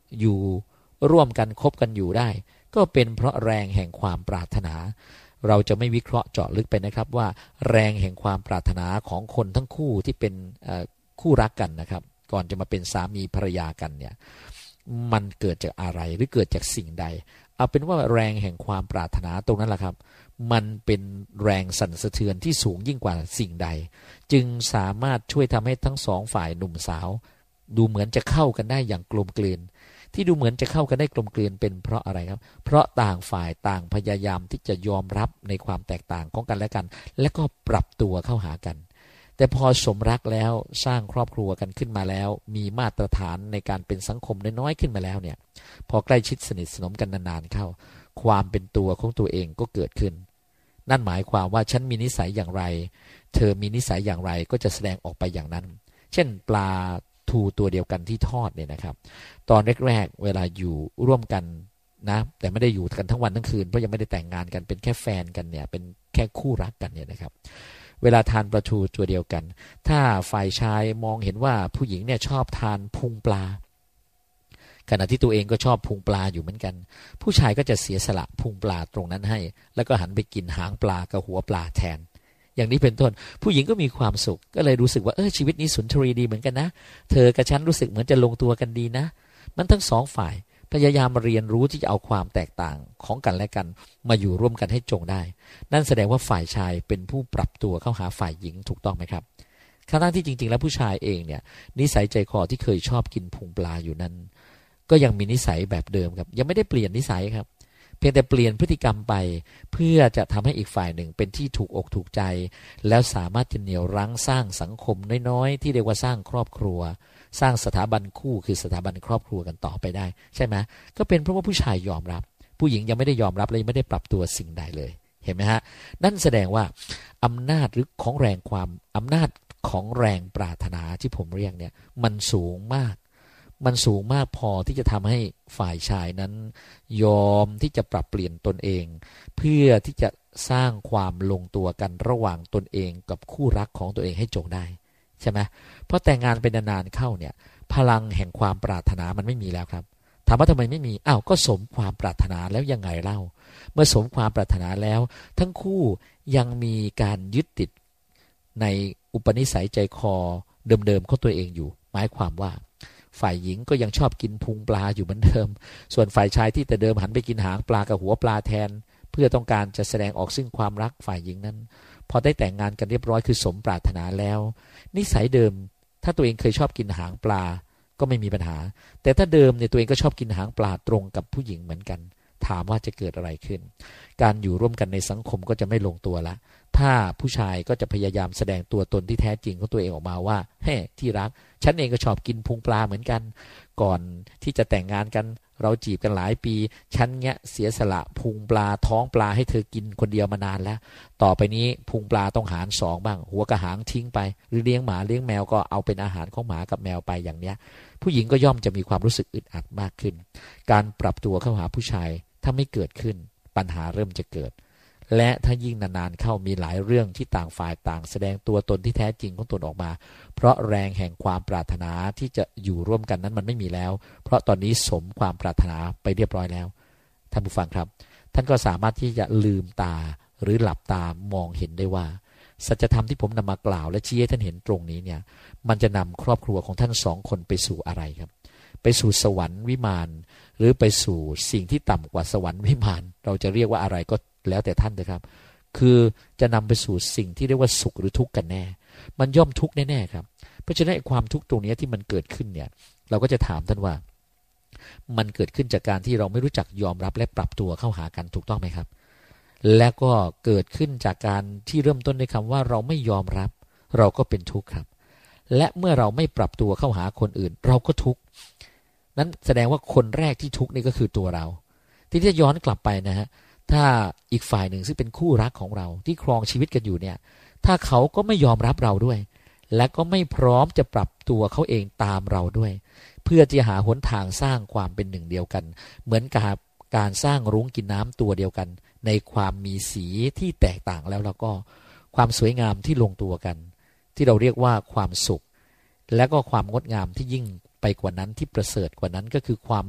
อยู่ร่วมกันคบกันอยู่ได้ก็เป็นเพราะแรงแห่งความปรารถนาเราจะไม่วิเคราะห์เจาะลึกไปนะครับว่าแรงแห่งความปรารถนาของคนทั้งคู่ที่เป็นคู่รักกันนะครับก่อนจะมาเป็นสามีภรรยากันเนี่ยมันเกิดจากอะไรหรือเกิดจากสิ่งใดเอาเป็นว่าแรงแห่งความปรารถนาตรงนั้นแหละครับมันเป็นแรงสั่นสะเทือนที่สูงยิ่งกว่าสิ่งใดจึงสามารถช่วยทำให้ทั้งสองฝ่ายหนุ่มสาวดูเหมือนจะเข้ากันได้อย่างกลมกลืนที่ดูเหมือนจะเข้ากันได้กลมกลืนเป็นเพราะอะไรครับเพราะต่างฝ่ายต่างพยายามที่จะยอมรับในความแตกต่างของกันและกันและก็ปรับตัวเข้าหากันแต่พอสมรักแล้วสร้างครอบครัวกันขึ้นมาแล้วมีมาตรฐานในการเป็นสังคมน้อยๆขึ้นมาแล้วเนี่ยพอใกล้ชิดสนิทสนมกันนานๆเข้าความเป็นตัวของตัวเองก็เกิดขึ้นนั่นหมายความว่าฉันมีนิสัยอย่างไรเธอมีนิสัยอย่างไรก็จะแสดงออกไปอย่างนั้นเช่นปลาทูตัวเดียวกันที่ทอดเนี่ยนะครับตอนแรกๆเวลาอยู่ร่วมกันนะแต่ไม่ได้อยู่กันทั้งวันทั้งคืนเพราะยังไม่ได้แต่งงานกันเป็นแค่แฟนกันเนี่ยเป็นแค่คู่รักกันเนี่ยนะครับเวลาทานปลาทูตัวเดียวกันถ้าฝ่ายชายมองเห็นว่าผู้หญิงเนี่ยชอบทานพุงปลาขณะที่ตัวเองก็ชอบพุงปลาอยู่เหมือนกันผู้ชายก็จะเสียสละพุงปลาตรงนั้นให้แล้วก็หันไปกินหางปลากับหัวปลาแทนอย่างนี้เป็นต้นผู้หญิงก็มีความสุขก็เลยรู้สึกว่าชีวิตนี้สุนทรีดีเหมือนกันนะเธอกับฉันรู้สึกเหมือนจะลงตัวกันดีนะมันทั้งสองฝ่ายพยายามเรียนรู้ที่จะเอาความแตกต่างของกันและกันมาอยู่ร่วมกันให้จงได้นั่นแสดงว่าฝ่ายชายเป็นผู้ปรับตัวเข้าหาฝ่ายหญิงถูกต้องไหมครับทั้งที่จริงๆแล้วผู้ชายเองเนี่ยนิสัยใจคอที่เคยชอบกินพุงปลาอยู่นั้นก็ยังมีนิสัยแบบเดิมครับยังไม่ได้เปลี่ยนนิสัยครับเพียงแต่เปลี่ยนพฤติกรรมไปเพื่อจะทำให้อีกฝ่ายหนึ่งเป็นที่ถูกอกถูกใจแล้วสามารถจะเหนี่ยวรั้งสร้างสังคมน้อยๆที่เรียกว่าสร้างครอบครัวสร้างสถาบันคู่คือสถาบันครอบครัวกันต่อไปได้ใช่ไหมก็เป็นเพราะว่าผู้ชายยอมรับผู้หญิงยังไม่ได้ยอมรับและยังไม่ได้ปรับตัวสิ่งใดเลยเห็นไหมฮะนั่นแสดงว่าอำนาจหรือของแรงความอำนาจของแรงปรารถนาที่ผมเรียกเนี่ยมันสูงมากพอที่จะทำให้ฝ่ายชายนั้นยอมที่จะปรับเปลี่ยนตนเองเพื่อที่จะสร้างความลงตัวกันระหว่างตนเองกับคู่รักของตัวเองให้จงได้ใช่ไหมเพราะแต่งงานเป็นนานๆเข้าเนี่ยพลังแห่งความปรารถนามันไม่มีแล้วครับถามว่าทำไมไม่มีก็สมความปรารถนาแล้วยังไงเล่าเมื่อสมความปรารถนาแล้วทั้งคู่ยังมีการยึดติดในอุปนิสัยใจคอเดิมๆของตัวเองอยู่หมายความว่าฝ่ายหญิงก็ยังชอบกินพุงปลาอยู่เหมือนเดิมส่วนฝ่ายชายที่แต่เดิมหันไปกินหางปลากับหัวปลาแทนเพื่อต้องการจะแสดงออกซึ่งความรักฝ่ายหญิงนั้นพอได้แต่งงานกันเรียบร้อยคือสมปรารถนาแล้วนิสัยเดิมถ้าตัวเองเคยชอบกินหางปลาก็ไม่มีปัญหาแต่ถ้าเดิมเนี่ยตัวเองก็ชอบกินหางปลาตรงกับผู้หญิงเหมือนกันถามว่าจะเกิดอะไรขึ้นการอยู่ร่วมกันในสังคมก็จะไม่ลงตัวละถ้าผู้ชายก็จะพยายามแสดงตัวตนที่แท้จริงของตัวเองออกมาว่าเฮ้ที่รักฉันเองก็ชอบกินพุงปลาเหมือนกันก่อนที่จะแต่งงานกันเราจีบกันหลายปีฉันเนี้ยเสียสละพุงปลาท้องปลาให้เธอกินคนเดียวมานานแล้วต่อไปนี้พุงปลาต้องหารสองบ้างหัวกระหางทิ้งไปหรือเลี้ยงหมาเลี้ยงแมวก็เอาเป็นอาหารของหมากับแมวไปอย่างเนี้ยผู้หญิงก็ย่อมจะมีความรู้สึกอึดอัดมากขึ้นการปรับตัวเข้าหาผู้ชายถ้าไม่เกิดขึ้นปัญหาเริ่มจะเกิดและถ้ายิ่งนานๆเข้ามีหลายเรื่องที่ต่างฝ่ายต่างแสดงตัวตนที่แท้จริงของตนออกมาเพราะแรงแห่งความปรารถนาที่จะอยู่ร่วมกันนั้นมันไม่มีแล้วเพราะตอนนี้สมความปรารถนาไปเรียบร้อยแล้วท่านผู้ฟังครับท่านก็สามารถที่จะลืมตาหรือหลับตามองเห็นได้ว่าสัจธรรมที่ผมนำมากล่าวและชี้ให้ท่านเห็นตรงนี้เนี่ยมันจะนำครอบครัวของท่านสองคนไปสู่อะไรครับไปสู่สวรรค์วิมานหรือไปสู่สิ่งที่ต่ำกว่าสวรรค์วิมานเราจะเรียกว่าอะไรก็แล้วแต่ท่านนะครับคือจะนำไปสู่สิ่งที่เรียกว่าสุขหรือทุกข์กันแน่มันย่อมทุกข์แน่ๆครับเพราะฉะนั้นความทุกข์ตรงนี้ที่มันเกิดขึ้นเนี่ยเราก็จะถามท่านว่ามันเกิดขึ้นจากการที่เราไม่รู้จักยอมรับและปรับตัวเข้าหากันถูกต้องไหมครับและก็เกิดขึ้นจากการที่เริ่มต้นด้วยคำว่าเราไม่ยอมรับเราก็เป็นทุกข์ครับและเมื่อเราไม่ปรับตัวเข้าหาคนอื่นเราก็ทุกข์นั้นแสดงว่าคนแรกที่ทุกข์นี่ก็คือตัวเราที่จะย้อนกลับไปนะฮะถ้าอีกฝ่ายหนึ่งซึ่งเป็นคู่รักของเราที่ครองชีวิตกันอยู่เนี่ยถ้าเขาก็ไม่ยอมรับเราด้วยและก็ไม่พร้อมจะปรับตัวเขาเองตามเราด้วยเพื่อจะหาหนทางสร้างความเป็นหนึ่งเดียวกันเหมือนกับการสร้างรุ้งกินน้ำตัวเดียวกันในความมีสีที่แตกต่างแล้วก็ความสวยงามที่ลงตัวกันที่เราเรียกว่าความสุขและก็ความงดงามที่ยิ่งไปกว่านั้นที่ประเสริฐกว่านั้นก็คือความ